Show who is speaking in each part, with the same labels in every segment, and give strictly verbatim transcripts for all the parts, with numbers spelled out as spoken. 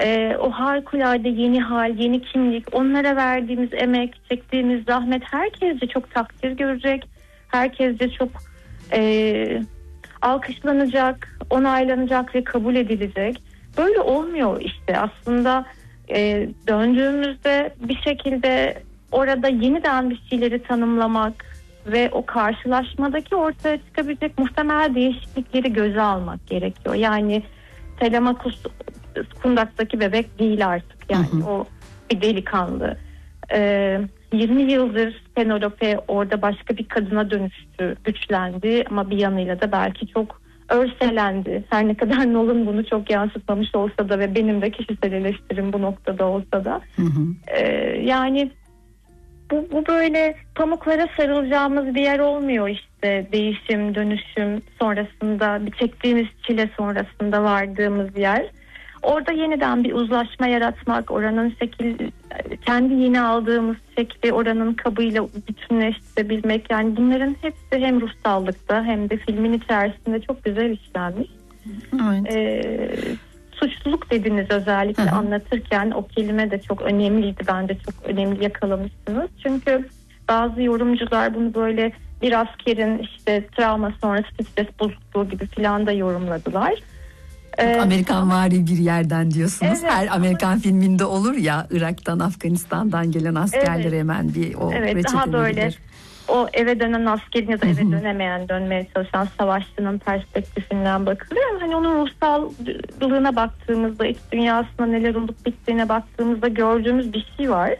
Speaker 1: e, o harikulade yeni hal, yeni kimlik, onlara verdiğimiz emek, çektiğimiz zahmet herkesce çok takdir görecek. Herkesce çok e, alkışlanacak, onaylanacak ve kabul edilecek. Böyle olmuyor işte aslında. e, döndüğümüzde bir şekilde orada yeniden bir şeyleri tanımlamak ve o karşılaşmadaki ortaya çıkabilecek muhtemel değişiklikleri göze almak gerekiyor. Yani Telemakus kundaktaki bebek değil artık, yani hı hı. o bir delikanlı. Ee, yirmi yıldır Penelope orada başka bir kadına dönüştü, güçlendi ama bir yanıyla da belki çok örselendi. Her ne kadar Nolan bunu çok yansıtmamış olsa da ve benim de kişisel eleştirim bu noktada olsa da. Hı hı. Ee, yani bu, bu böyle pamuklara sarılacağımız bir yer olmuyor işte, değişim, dönüşüm sonrasında, bir çektiğimiz çile sonrasında vardığımız yer. Orada yeniden bir uzlaşma yaratmak, oranın şekil, kendi yeni aldığımız şekli oranın kabıyla bütünleştirebilmek, yani bunların hepsi hem ruhsallıkta hem de filmin içerisinde çok güzel işlenmiş. Evet. Ee, suçluluk dediniz özellikle, hı-hı, anlatırken o kelime de çok önemliydi, bence çok önemli yakalamışsınız. Çünkü bazı yorumcular bunu böyle bir askerin işte travma sonrası stres bozukluğu gibi filan da yorumladılar.
Speaker 2: Amerikanvari bir yerden diyorsunuz. Evet. Her Amerikan filminde olur ya, Irak'tan, Afganistan'dan gelen askerlere evet. hemen bir o
Speaker 1: evet,
Speaker 2: reçete
Speaker 1: daha böyle
Speaker 2: verilir.
Speaker 1: O eve dönen askerin ya da eve dönemeyen, dönmeye çalışan savaşçının perspektifinden bakılıyor. Yani hani onun ruhsallığına baktığımızda, iç dünyasına neler olup bittiğine baktığımızda gördüğümüz bir şey var.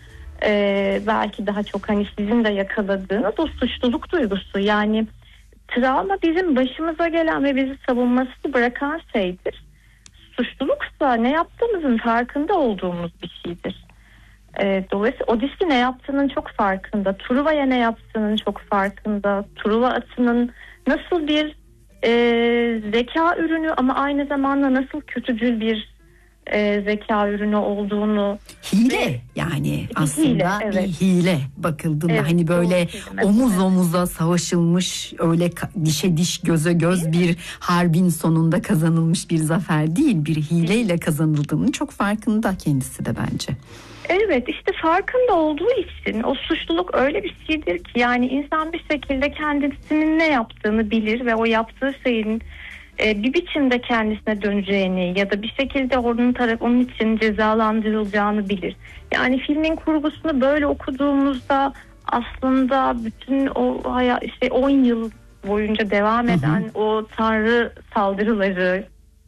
Speaker 1: Ee, belki daha çok hani sizin de yakaladığınız o suçluluk duygusu. Yani travma bizim başımıza gelen ve bizi savunmasız bırakan şeydir. Suçluluksa ne yaptığımızın farkında olduğumuz bir şeydir. E, dolayısıyla Odysseus ne yaptığının çok farkında. Truva'ya ne yaptığının çok farkında. Truva atının nasıl bir e, zeka ürünü ama aynı zamanda nasıl kötücül bir e, zeka ürünü olduğunu.
Speaker 2: Hile ve, yani aslında hile, evet. bir hile bakıldığında, evet, hani böyle omuz evet. omuza savaşılmış, öyle dişe diş göze göz bir harbin sonunda kazanılmış bir zafer değil, bir hileyle kazanıldığının çok farkında kendisi de bence.
Speaker 1: Evet, işte farkında olduğu için o suçluluk öyle bir şeydir ki, yani insan bir şekilde kendisinin ne yaptığını bilir ve o yaptığı şeyin e, bir biçimde kendisine döneceğini ya da bir şekilde onun taraf onun için cezalandırılacağını bilir. Yani filmin kurgusunu böyle okuduğumuzda aslında bütün o hayat, işte on yıl boyunca devam eden hı hı. o tanrı saldırıları,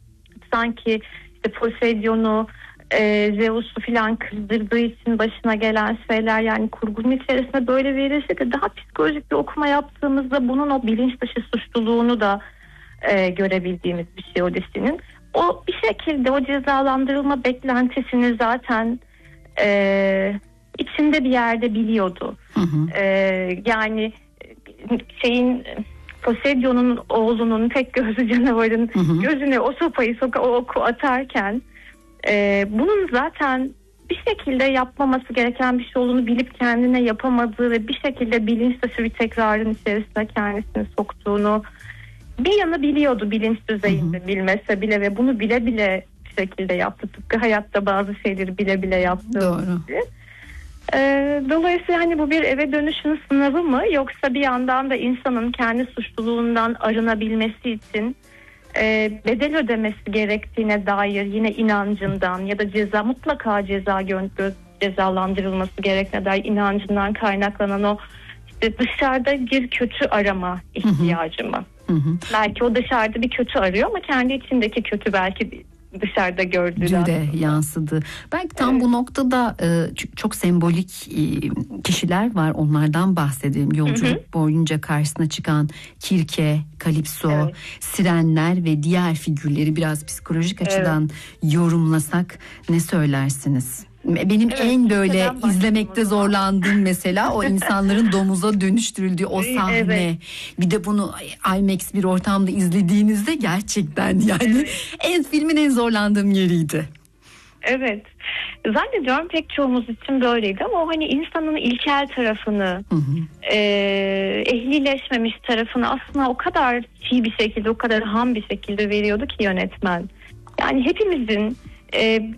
Speaker 1: sanki işte Poseidon'u, e, Zeus'u filan kızdırdığı için başına gelen şeyler, yani kurgunun içerisinde böyle verirse de daha psikolojik bir okuma yaptığımızda bunun o bilinç dışı suçluluğunu da e, görebildiğimiz bir şey Odysseus'nin. O bir şekilde o cezalandırılma beklentisini zaten e, içinde bir yerde biliyordu. Hı hı. E, yani şeyin Poseidon'un oğlunun, tek gözlü canavarın hı hı. gözüne o sopayı soka, o oku atarken Ee, bunun zaten bir şekilde yapmaması gereken bir şey olduğunu bilip kendine yapamadığı ve bir şekilde bilinç dışı bir tekrarın içerisine kendisini soktuğunu bir yanı biliyordu, bilinç düzeyinde hı hı. bilmese bile, ve bunu bile bile bir şekilde yaptı. Tıpkı hayatta bazı şeyleri bile bile yaptığı gibi. Ee, dolayısıyla hani bu bir eve dönüşün sınavı mı, yoksa bir yandan da insanın kendi suçluluğundan arınabilmesi için E, bedel ödemesi gerektiğine dair yine inancından ya da ceza, mutlaka ceza gö- gö- cezalandırılması gerektiğine dair inancından kaynaklanan o işte dışarıda bir kötü arama ihtiyacı mı? Hı hı. Belki o dışarıda bir kötü arıyor ama kendi içindeki kötü belki dışarıda gördüğü
Speaker 2: de yansıdı. Belki tam evet. bu noktada e, çok sembolik e, kişiler var, onlardan bahsedelim. Yolculuk hı hı. boyunca karşısına çıkan Kirke, Kalipso, evet. Sirenler ve diğer figürleri biraz psikolojik evet. açıdan yorumlasak ne söylersiniz? Benim evet, en böyle izlemekte zorlandığım mesela o insanların domuza dönüştürüldüğü o sahne. Evet. Bir de bunu IMAX bir ortamda izlediğinizde gerçekten yani evet. en filmin en zorlandığım yeriydi.
Speaker 1: Evet. Zannediyorum pek çoğumuz için böyleydi ama o hani insanın ilkel tarafını, hı hı. E, ehlileşmemiş tarafını aslında o kadar çiğ bir şekilde, o kadar ham bir şekilde veriyordu ki yönetmen. Yani hepimizin e,